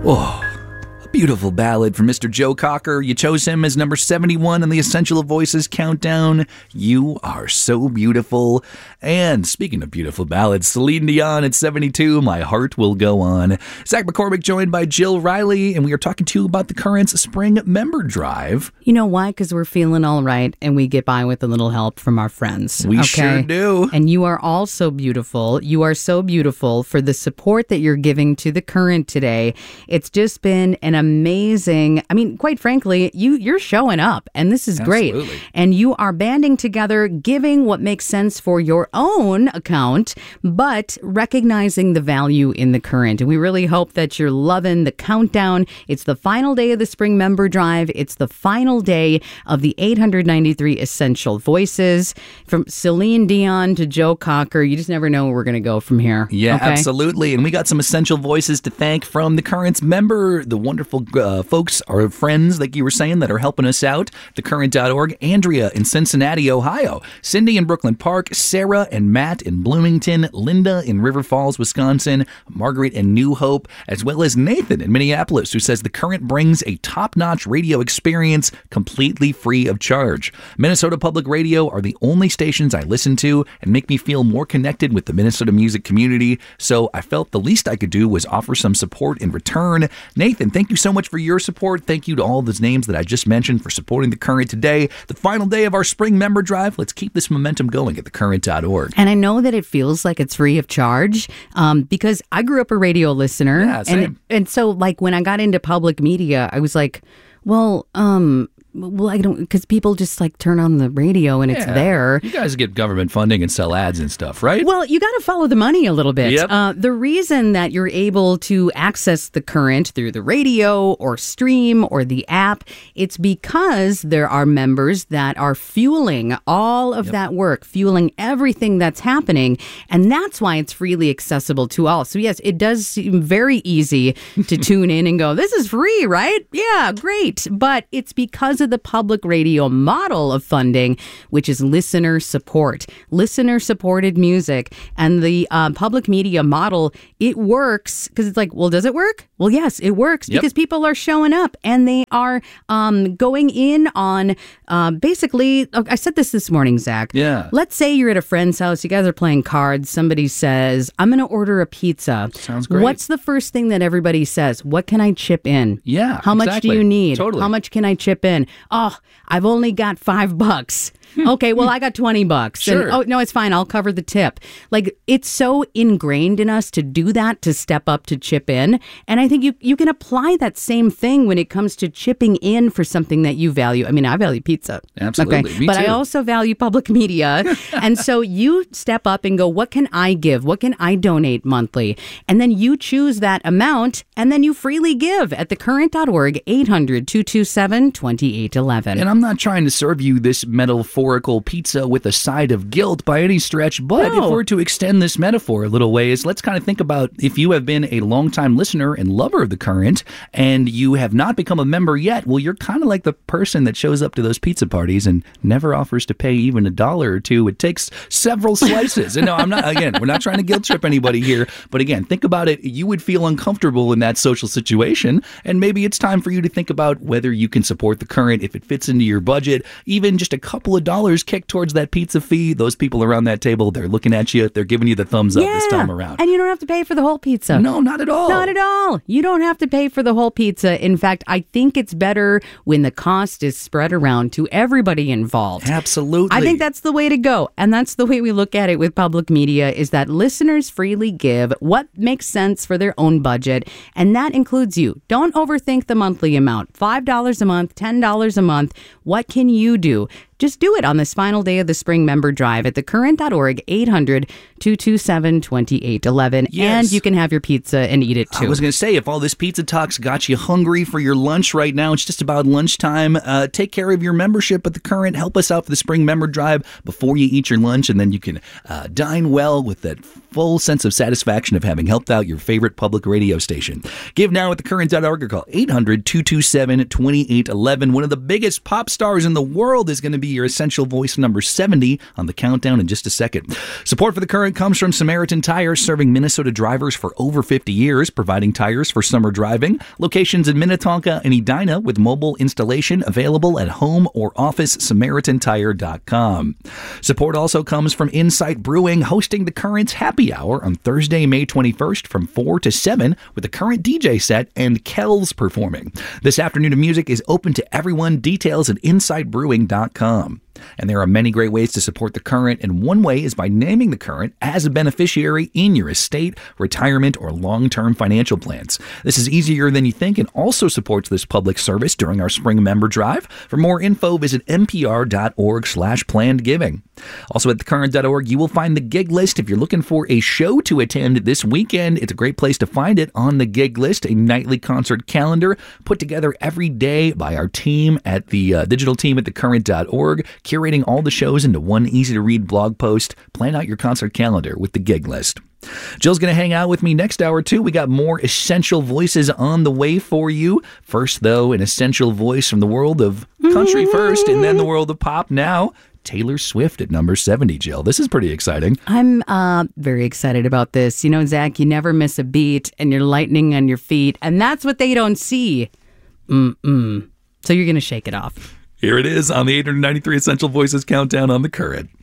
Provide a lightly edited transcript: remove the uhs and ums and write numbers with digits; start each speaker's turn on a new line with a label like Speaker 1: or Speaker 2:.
Speaker 1: Oh, a beautiful ballad from Mr. Joe Cocker. You chose him as number 71 on the Essential Voices Countdown. You Are So Beautiful. And speaking of beautiful ballads, Celine Dion at 72, My Heart Will Go On. Zach McCormick joined by Jill Riley, and we are talking to you about the current spring member drive.
Speaker 2: You know why? Because we're feeling all right, and we get by with a little help from our friends.
Speaker 1: We sure do.
Speaker 2: And you are all so beautiful. You are so beautiful for the support that you're giving to the current today. It's just been an amazing, quite frankly, you're showing up, and this is great.
Speaker 1: Absolutely.
Speaker 2: And you are banding together, giving what makes sense for your own account, but recognizing the value in the current. And we really hope that you're loving the countdown. It's the final day of the spring member drive. It's the final day of the 893 Essential Voices. From Celine Dion to Joe Cocker, you just never know where we're going to go from here.
Speaker 1: Yeah,
Speaker 2: okay?
Speaker 1: Absolutely. And we got some Essential Voices to thank from the Current's member, the wonderful folks, our friends, like you were saying, that are helping us out. TheCurrent.org, Andrea in Cincinnati, Ohio, Cindy in Brooklyn Park, Sarah and Matt in Bloomington, Linda in River Falls, Wisconsin, Margaret in New Hope, as well as Nathan in Minneapolis, who says the Current brings a top-notch radio experience completely free of charge. Minnesota Public Radio are the only stations I listen to and make me feel more connected with the Minnesota music community, so I felt the least I could do was offer some support in return. Nathan, thank you so much for your support. Thank you to all those names that I just mentioned for supporting the Current today. The final day of our spring member drive. Let's keep this momentum going at thecurrent.org.
Speaker 2: And I know that it feels like it's free of charge because I grew up a radio listener.
Speaker 1: Yeah, same.
Speaker 2: And so, like, when I got into public media, I was like, well, I don't, because people just like turn on the radio and it's there.
Speaker 1: You guys get government funding and sell ads and stuff, right?
Speaker 2: Well, you got to follow the money a little bit.
Speaker 1: Yep.
Speaker 2: The reason that you're able to access the Current through the radio or stream or the app, it's because there are members that are fueling all of that work, fueling everything that's happening. And that's why it's freely accessible to all. So yes, it does seem very easy to tune in and go, this is free, right? Yeah, great. But it's because of the public radio model of funding, which is listener support, listener supported music. And the public media model, it works because it's like, well, does it work? Well, yes, it works because people are showing up and they are going in on basically, I said this morning, Zach.
Speaker 1: Yeah.
Speaker 2: Let's say you're at a friend's house. You guys are playing cards. Somebody says, I'm going to order a pizza.
Speaker 1: Sounds great.
Speaker 2: What's the first thing that everybody says? What can I chip in?
Speaker 1: Yeah.
Speaker 2: How much do you need?
Speaker 1: Totally.
Speaker 2: How much can I chip in? Oh, I've only got $5. Okay, well, I got $20.
Speaker 1: Sure.
Speaker 2: And, oh, no, it's fine. I'll cover the tip. Like, it's so ingrained in us to do that, to step up, to chip in. And I think you can apply that same thing when it comes to chipping in for something that you value. I mean, I value pizza.
Speaker 1: Absolutely.
Speaker 2: Okay?
Speaker 1: Me
Speaker 2: But
Speaker 1: too.
Speaker 2: I also value public media. And so you step up and go, what can I give? What can I donate monthly? And then you choose that amount, and then you freely give at thecurrent.org, 800-227-2811.
Speaker 1: And I'm not trying to serve you this metaphorical pizza with a side of guilt by any stretch, but if we're to extend this metaphor a little ways, let's kind of think about if you have been a longtime listener and lover of the Current and you have not become a member yet, well, you're kind of like the person that shows up to those pizza parties and never offers to pay even $1 or $2. It takes several slices. And no, we're not trying to guilt trip anybody here, but again, think about it. You would feel uncomfortable in that social situation, and maybe it's time for you to think about whether you can support the Current, if it fits into your budget, even just a couple of dollars kicked towards that pizza fee. Those people around that table, they're looking at you, they're giving you the thumbs up this time around.
Speaker 2: And you don't have to pay for the whole pizza.
Speaker 1: No, not at all.
Speaker 2: Not at all. You don't have to pay for the whole pizza. In fact, I think it's better when the cost is spread around to everybody involved.
Speaker 1: Absolutely.
Speaker 2: I think that's the way to go. And that's the way we look at it with public media, is that listeners freely give what makes sense for their own budget. And that includes you. Don't overthink the monthly amount. $5 a month, $10 a month. What can you do? Just do it on this final day of the spring member drive at thecurrent.org, 800-227-2811.
Speaker 1: Yes.
Speaker 2: And you can have your pizza and eat it too.
Speaker 1: I was going to say, if all this pizza talk's got you hungry for your lunch right now, it's just about lunchtime, take care of your membership at the Current. Help us out for the spring member drive before you eat your lunch, and then you can dine well with that full sense of satisfaction of having helped out your favorite public radio station. Give now at thecurrent.org or call 800-227-2811. One of the biggest pop stars in the world is going to be your Essential Voice number 70 on the countdown in just a second. Support for The Current comes from Samaritan Tire, serving Minnesota drivers for over 50 years, providing tires for summer driving. Locations in Minnetonka and Edina with mobile installation available at home or office, SamaritanTire.com. Support also comes from Insight Brewing, hosting The Current's Happy Hour on Thursday, May 21st from 4 to 7 with the Current DJ set and Kells performing. This afternoon of music is open to everyone. Details at insightbrewing.com. And there are many great ways to support The Current, and one way is by naming The Current as a beneficiary in your estate, retirement, or long-term financial plans. This is easier than you think and also supports this public service during our spring member drive. For more info, visit npr.org/plannedgiving. Also at thecurrent.org, you will find the gig list. If you're looking for a show to attend this weekend, it's a great place to find it on the gig list, a nightly concert calendar put together every day by our team at the digital team at thecurrent.org, curating all the shows into one easy-to-read blog post. Plan out your concert calendar with the gig list. Jill's going to hang out with me next hour, too. We got more essential voices on the way for you. First, though, an essential voice from the world of country first, and then the world of pop now. Taylor Swift at number 70, Jill. This is pretty exciting.
Speaker 2: I'm very excited about this. You know, Zach, you never miss a beat, and you're lightning on your feet, and that's what they don't see. So you're going to shake it off.
Speaker 1: Here it is on the 893 Essential Voices Countdown on The Current.